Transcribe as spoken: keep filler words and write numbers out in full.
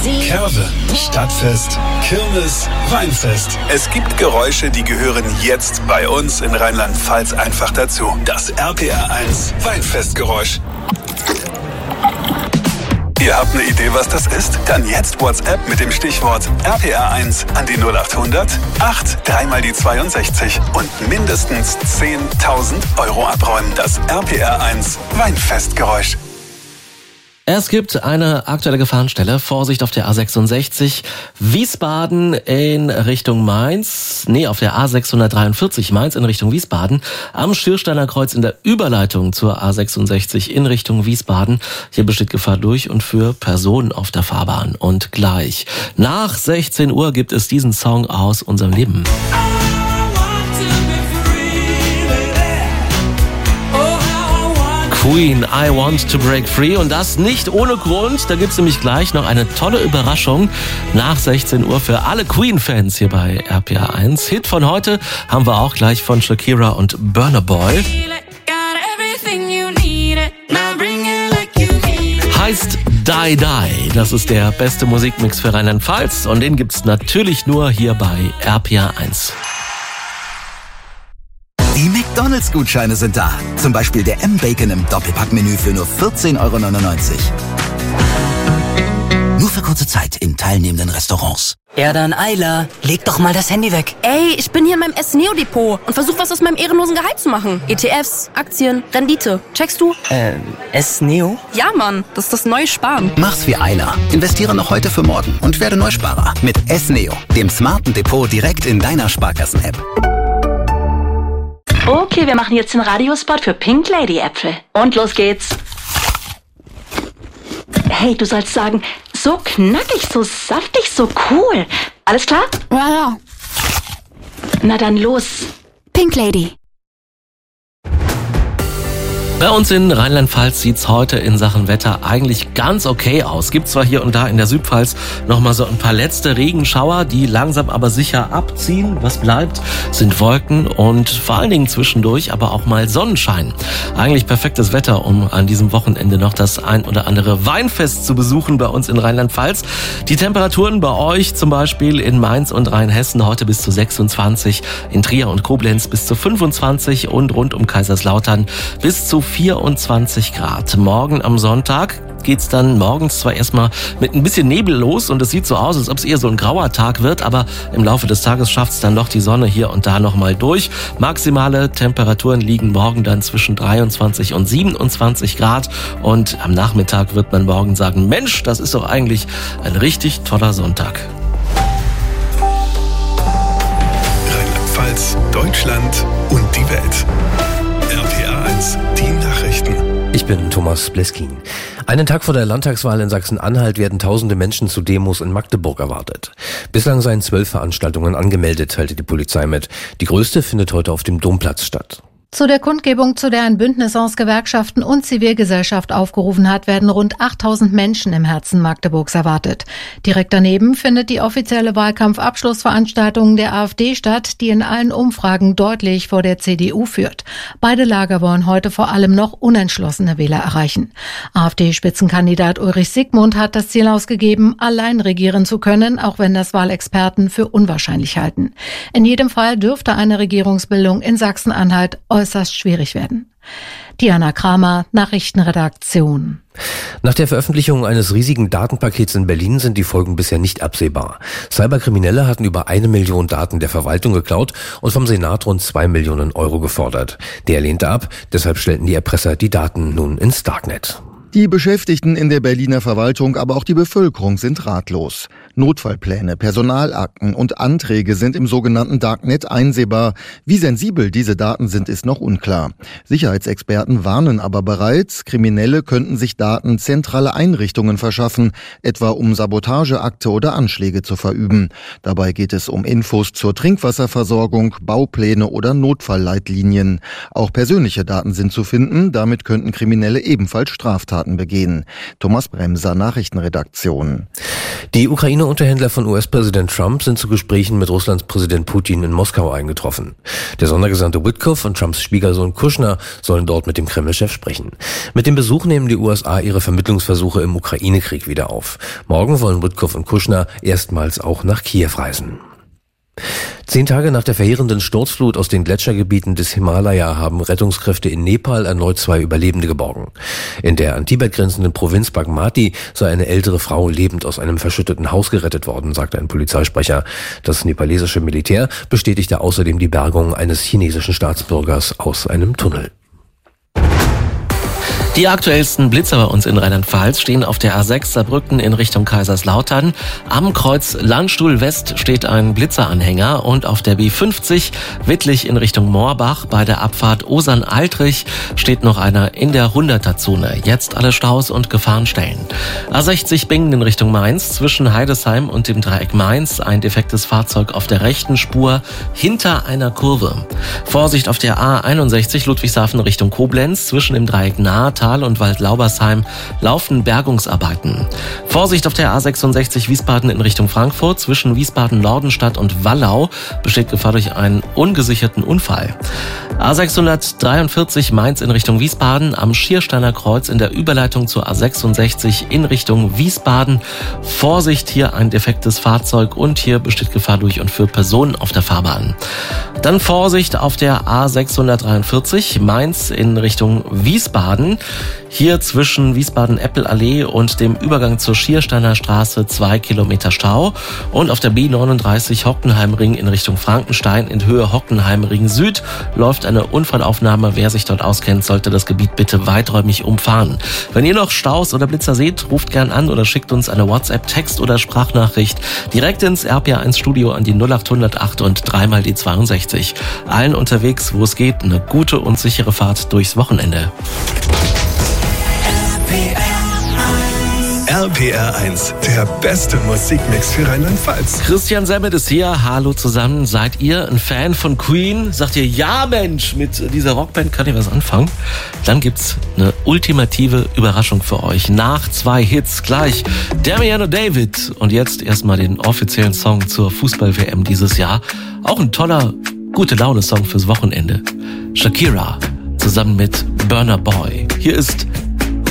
Curve, Stadtfest, Kirmes, Weinfest. Es gibt Geräusche, die gehören jetzt bei uns in Rheinland-Pfalz einfach dazu. Das R P R eins Weinfestgeräusch. Ihr habt eine Idee, was das ist? Dann jetzt WhatsApp mit dem Stichwort R P R eins an die null acht hundert acht dreimal die zweiundsechzig und mindestens zehntausend Euro abräumen. Das R P R eins Weinfestgeräusch. Es gibt eine aktuelle Gefahrenstelle. Vorsicht auf der A sechsundsechzig. Wiesbaden in Richtung Mainz. Nee, auf der A sechshundertdreiundvierzig Mainz in Richtung Wiesbaden. Am Schiersteiner Kreuz in der Überleitung zur A sechsundsechzig in Richtung Wiesbaden. Hier besteht Gefahr durch und für Personen auf der Fahrbahn. Und gleich nach sechzehn Uhr gibt es diesen Song aus unserem Leben. Queen, I Want to Break Free, und das nicht ohne Grund. Da gibt's nämlich gleich noch eine tolle Überraschung nach sechzehn Uhr für alle Queen-Fans hier bei R P R eins. Hit von heute haben wir auch gleich von Shakira und Burna Boy. Heißt Die Die. Das ist der beste Musikmix für Rheinland-Pfalz und den gibt's natürlich nur hier bei R P R eins. Die McDonalds-Gutscheine sind da. Zum Beispiel der M-Bacon im Doppelpackmenü für nur vierzehn Euro neunundneunzig. Nur für kurze Zeit in teilnehmenden Restaurants. Ja dann, Ayla, leg doch mal das Handy weg. Ey, ich bin hier in meinem S-Neo-Depot und versuche was aus meinem ehrenlosen Gehalt zu machen. E T Fs, Aktien, Rendite. Checkst du? Ähm, S-Neo? Ja, Mann, das ist das neue Sparen. Mach's wie Ayla. Investiere noch heute für morgen und werde Neusparer. Mit S-Neo, dem smarten Depot direkt in deiner Sparkassen-App. Okay, wir machen jetzt den Radiospot für Pink Lady Äpfel. Und los geht's. Hey, du sollst sagen, so knackig, so saftig, so cool. Alles klar? Ja, ja. Na dann los. Pink Lady. Bei uns in Rheinland-Pfalz sieht's heute in Sachen Wetter eigentlich ganz okay aus. Gibt zwar hier und da in der Südpfalz nochmal so ein paar letzte Regenschauer, die langsam aber sicher abziehen. Was bleibt, sind Wolken und vor allen Dingen zwischendurch aber auch mal Sonnenschein. Eigentlich perfektes Wetter, um an diesem Wochenende noch das ein oder andere Weinfest zu besuchen bei uns in Rheinland-Pfalz. Die Temperaturen bei euch zum Beispiel in Mainz und Rheinhessen heute bis zu sechsundzwanzig, in Trier und Koblenz bis zu fünfundzwanzig und rund um Kaiserslautern bis zu vierundzwanzig Grad. Morgen am Sonntag geht's dann morgens zwar erstmal mit ein bisschen Nebel los und es sieht so aus, als ob es eher so ein grauer Tag wird, aber im Laufe des Tages schafft's dann doch die Sonne hier und da nochmal durch. Maximale Temperaturen liegen morgen dann zwischen dreiundzwanzig und siebenundzwanzig Grad und am Nachmittag wird man morgen sagen, Mensch, das ist doch eigentlich ein richtig toller Sonntag. Rheinland-Pfalz, Deutschland und die Welt. R P R eins, die Nachrichten. Ich bin Thomas Bleskin. Einen Tag vor der Landtagswahl in Sachsen-Anhalt werden tausende Menschen zu Demos in Magdeburg erwartet. Bislang seien zwölf Veranstaltungen angemeldet, teilte die Polizei mit. Die größte findet heute auf dem Domplatz statt. Zu der Kundgebung, zu der ein Bündnis aus Gewerkschaften und Zivilgesellschaft aufgerufen hat, werden rund achttausend Menschen im Herzen Magdeburgs erwartet. Direkt daneben findet die offizielle Wahlkampfabschlussveranstaltung der AfD statt, die in allen Umfragen deutlich vor der C D U führt. Beide Lager wollen heute vor allem noch unentschlossene Wähler erreichen. AfD-Spitzenkandidat Ulrich Siegmund hat das Ziel ausgegeben, allein regieren zu können, auch wenn das Wahlexperten für unwahrscheinlich halten. In jedem Fall dürfte eine Regierungsbildung in Sachsen-Anhalt äußerst schwierig werden. Diana Kramer, Nachrichtenredaktion. Nach der Veröffentlichung eines riesigen Datenpakets in Berlin sind die Folgen bisher nicht absehbar. Cyberkriminelle hatten über eine Million Daten der Verwaltung geklaut und vom Senat rund zwei Millionen Euro gefordert. Der lehnte ab, deshalb stellten die Erpresser die Daten nun ins Darknet. Die Beschäftigten in der Berliner Verwaltung, aber auch die Bevölkerung sind ratlos. Notfallpläne, Personalakten und Anträge sind im sogenannten Darknet einsehbar. Wie sensibel diese Daten sind, ist noch unklar. Sicherheitsexperten warnen aber bereits, Kriminelle könnten sich Daten zentraler Einrichtungen verschaffen, etwa um Sabotageakte oder Anschläge zu verüben. Dabei geht es um Infos zur Trinkwasserversorgung, Baupläne oder Notfallleitlinien. Auch persönliche Daten sind zu finden, damit könnten Kriminelle ebenfalls Straftaten Straftaten begehen. Thomas Bremser, Nachrichtenredaktion. Die Ukraine-Unterhändler von U S-Präsident Trump sind zu Gesprächen mit Russlands Präsident Putin in Moskau eingetroffen. Der Sondergesandte Witkoff und Trumps Schwiegersohn Kushner sollen dort mit dem Kreml-Chef sprechen. Mit dem Besuch nehmen die U S A ihre Vermittlungsversuche im Ukraine-Krieg wieder auf. Morgen wollen Witkoff und Kushner erstmals auch nach Kiew reisen. Zehn Tage nach der verheerenden Sturzflut aus den Gletschergebieten des Himalaya haben Rettungskräfte in Nepal erneut zwei Überlebende geborgen. In der an Tibet grenzenden Provinz Bagmati sei eine ältere Frau lebend aus einem verschütteten Haus gerettet worden, sagte ein Polizeisprecher. Das nepalesische Militär bestätigte außerdem die Bergung eines chinesischen Staatsbürgers aus einem Tunnel. Die aktuellsten Blitzer bei uns in Rheinland-Pfalz stehen auf der A sechs Saarbrücken in Richtung Kaiserslautern. Am Kreuz Landstuhl West steht ein Blitzeranhänger und auf der B fünfzig Wittlich in Richtung Moorbach bei der Abfahrt Osern-Altrich steht noch einer in der hunderter-Zone. Jetzt alle Staus und Gefahrenstellen. A sechzig Bingen in Richtung Mainz zwischen Heidesheim und dem Dreieck Mainz ein defektes Fahrzeug auf der rechten Spur hinter einer Kurve. Vorsicht auf der A einundsechzig Ludwigshafen Richtung Koblenz zwischen dem Dreieck Nahetal und Waldlaubersheim laufen Bergungsarbeiten. Vorsicht auf der A sechsundsechzig Wiesbaden in Richtung Frankfurt zwischen Wiesbaden-Nordenstadt und Wallau besteht Gefahr durch einen ungesicherten Unfall. A sechshundertdreiundvierzig Mainz in Richtung Wiesbaden am Schiersteiner Kreuz in der Überleitung zur A sechsundsechzig in Richtung Wiesbaden. Vorsicht, hier ein defektes Fahrzeug und hier besteht Gefahr durch und für Personen auf der Fahrbahn. Dann Vorsicht auf der A sechshundertdreiundvierzig Mainz in Richtung Wiesbaden. Hier zwischen Wiesbaden-Eppelallee und dem Übergang zur Schiersteiner Straße zwei Kilometer Stau. Und auf der B neununddreißig Hockenheimring in Richtung Frankenstein in Höhe Hockenheimring Süd läuft eine Unfallaufnahme. Wer sich dort auskennt, sollte das Gebiet bitte weiträumig umfahren. Wenn ihr noch Staus oder Blitzer seht, ruft gern an oder schickt uns eine WhatsApp, Text oder Sprachnachricht direkt ins R P R eins Studio an die null acht null acht und dreimal die zweiundsechzig. Allen unterwegs, wo es geht, eine gute und sichere Fahrt durchs Wochenende. R P R eins, der beste Musikmix für Rheinland-Pfalz. Christian Semmet ist hier. Hallo zusammen. Seid ihr ein Fan von Queen? Sagt ihr, ja Mensch, mit dieser Rockband könnt ihr was anfangen? Dann gibt's eine ultimative Überraschung für euch. Nach zwei Hits gleich Damian und David. Und jetzt erstmal den offiziellen Song zur Fußball-W M dieses Jahr. Auch ein toller, gute Laune-Song fürs Wochenende. Shakira zusammen mit Burna Boy. Hier ist